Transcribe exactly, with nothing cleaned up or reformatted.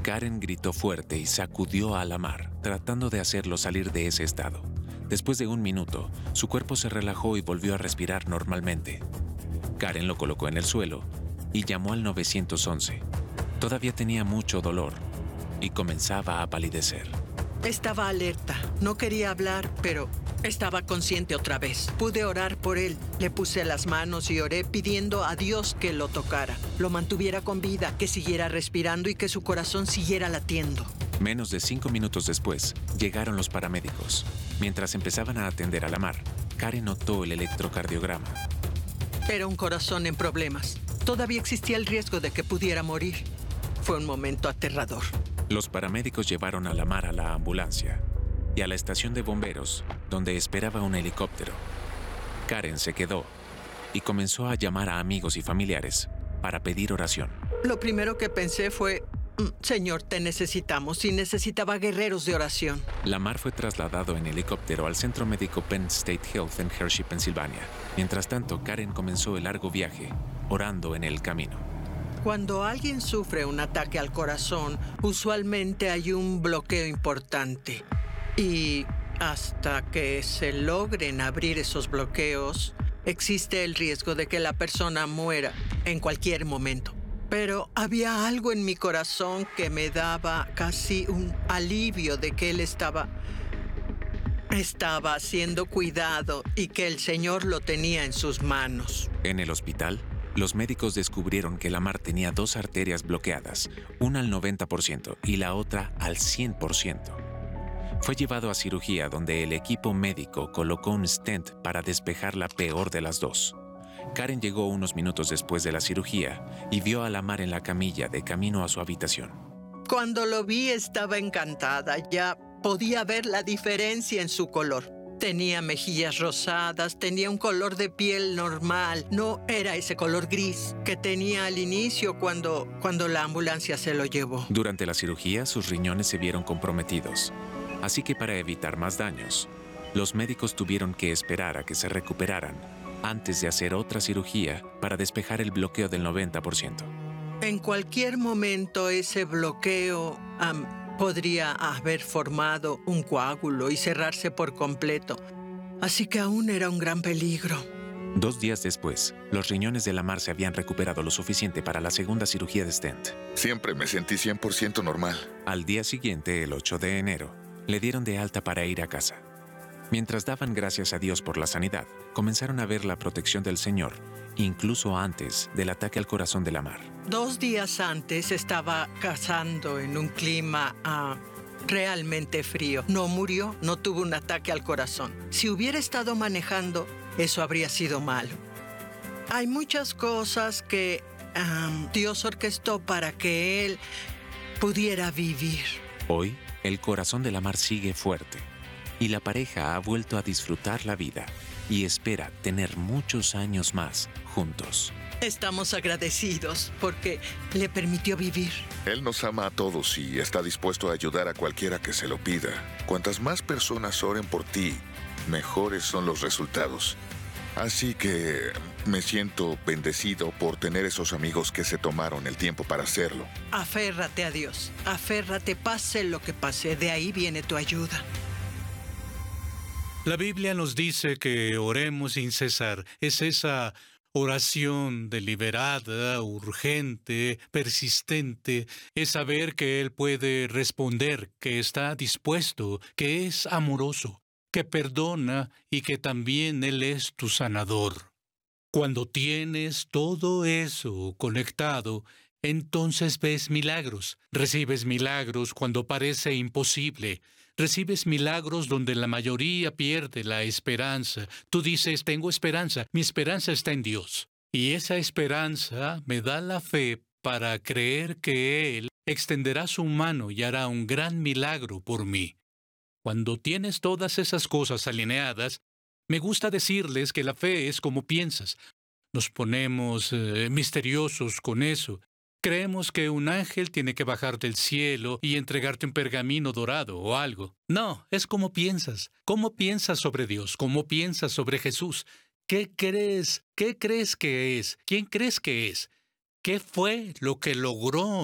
Karen gritó fuerte y sacudió a Lamar, tratando de hacerlo salir de ese estado. Después de un minuto, su cuerpo se relajó y volvió a respirar normalmente. Karen lo colocó en el suelo y llamó al nueve once. Todavía tenía mucho dolor y comenzaba a palidecer. Estaba alerta. No quería hablar, pero estaba consciente otra vez. Pude orar por él. Le puse las manos y oré pidiendo a Dios que lo tocara, lo mantuviera con vida, que siguiera respirando y que su corazón siguiera latiendo. Menos de cinco minutos después, llegaron los paramédicos. Mientras empezaban a atender a Lamar, Karen notó el electrocardiograma. Era un corazón en problemas. Todavía existía el riesgo de que pudiera morir. Fue un momento aterrador. Los paramédicos llevaron a Lamar a la ambulancia y a la estación de bomberos, donde esperaba un helicóptero. Karen se quedó y comenzó a llamar a amigos y familiares para pedir oración. Lo primero que pensé fue, Señor, te necesitamos, y necesitaba guerreros de oración. Lamar fue trasladado en helicóptero al centro médico Penn State Health en Hershey, Pensilvania. Mientras tanto, Karen comenzó el largo viaje, orando en el camino. Cuando alguien sufre un ataque al corazón, usualmente hay un bloqueo importante. Y hasta que se logren abrir esos bloqueos, existe el riesgo de que la persona muera en cualquier momento. Pero había algo en mi corazón que me daba casi un alivio de que él estaba, estaba siendo cuidado y que el Señor lo tenía en sus manos. En el hospital, los médicos descubrieron que Lamar tenía dos arterias bloqueadas, una al noventa por ciento y la otra al cien por ciento. Fue llevado a cirugía donde el equipo médico colocó un stent para despejar la peor de las dos. Karen llegó unos minutos después de la cirugía y vio a Lamar en la camilla de camino a su habitación. Cuando lo vi estaba encantada. Ya podía ver la diferencia en su color. Tenía mejillas rosadas, tenía un color de piel normal. No era ese color gris que tenía al inicio cuando, cuando la ambulancia se lo llevó. Durante la cirugía, sus riñones se vieron comprometidos. Así que para evitar más daños, los médicos tuvieron que esperar a que se recuperaran antes de hacer otra cirugía para despejar el bloqueo del noventa por ciento. En cualquier momento ese bloqueo um, podría haber formado un coágulo y cerrarse por completo. Así que aún era un gran peligro. Dos días después, los riñones de Lamar se habían recuperado lo suficiente para la segunda cirugía de stent. Siempre me sentí cien por ciento normal. Al día siguiente, el ocho de enero, le dieron de alta para ir a casa. Mientras daban gracias a Dios por la sanidad, comenzaron a ver la protección del Señor, incluso antes del ataque al corazón de Lamar. Dos días antes estaba cazando en un clima uh, realmente frío. No murió, no tuvo un ataque al corazón. Si hubiera estado manejando, eso habría sido malo. Hay muchas cosas que um, Dios orquestó para que él pudiera vivir. Hoy, el corazón de Lamar sigue fuerte y la pareja ha vuelto a disfrutar la vida y espera tener muchos años más juntos. Estamos agradecidos porque le permitió vivir. Él nos ama a todos y está dispuesto a ayudar a cualquiera que se lo pida. Cuantas más personas oren por ti, mejores son los resultados. Así que me siento bendecido por tener esos amigos que se tomaron el tiempo para hacerlo. Aférrate a Dios, aférrate, pase lo que pase, de ahí viene tu ayuda. La Biblia nos dice que oremos sin cesar. Es esa oración deliberada, urgente, persistente. Es saber que Él puede responder, que está dispuesto, que es amoroso, que perdona y que también Él es tu sanador. Cuando tienes todo eso conectado, entonces ves milagros. Recibes milagros cuando parece imposible. Recibes milagros donde la mayoría pierde la esperanza. Tú dices, tengo esperanza. Mi esperanza está en Dios. Y esa esperanza me da la fe para creer que Él extenderá su mano y hará un gran milagro por mí. Cuando tienes todas esas cosas alineadas, me gusta decirles que la fe es como piensas. Nos ponemos eh, misteriosos con eso. Creemos que un ángel tiene que bajar del cielo y entregarte un pergamino dorado o algo. No, es como piensas. ¿Cómo piensas sobre Dios? ¿Cómo piensas sobre Jesús? ¿Qué crees? ¿Qué crees que es? ¿Quién crees que es? ¿Qué fue lo que logró